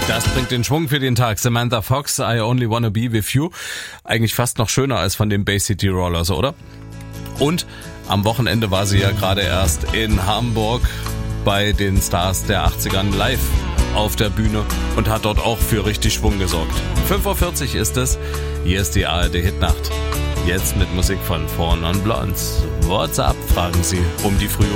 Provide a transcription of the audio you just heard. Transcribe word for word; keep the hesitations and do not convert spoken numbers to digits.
Das bringt den Schwung für den Tag. Samantha Fox, I Only Wanna Be With You. Eigentlich fast noch schöner als von den Bay City Rollers, oder? Und am Wochenende war sie ja gerade erst in Hamburg bei den Stars der achtzigern live auf der Bühne und hat dort auch für richtig Schwung gesorgt. fünf Uhr vierzig ist es. Hier ist die A R D Hitnacht. Jetzt mit Musik von Four Non Blondes. What's up, fragen sie um die frühe